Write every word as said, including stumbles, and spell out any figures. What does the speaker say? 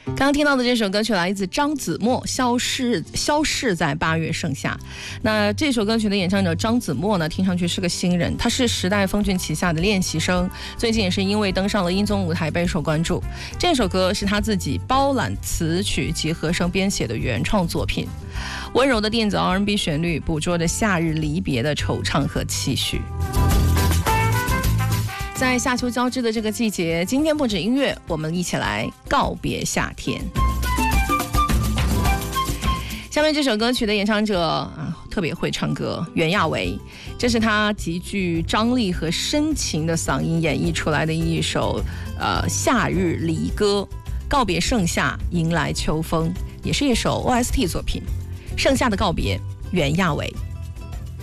刚刚听到的这首歌曲来自张子墨，消逝消逝在八月盛夏。那这首歌曲的演唱者张子墨呢，听上去是个新人，他是时代峰峻旗下的练习生，最近也是因为登上了音综舞台备受关注。这首歌是他自己包揽词曲及和声编写的原创作品，温柔的电子 R and B 旋律捕捉着夏日离别的惆怅和期许。在夏秋交织的这个季节，今天不止音乐，我们一起来告别夏天。下面这首歌曲的演唱者啊，特别会唱歌，袁娅维，这是他极具张力和深情的嗓音演绎出来的一首呃夏日离歌，告别盛夏，迎来秋风，也是一首 O S T 作品。盛夏的告别，袁娅维。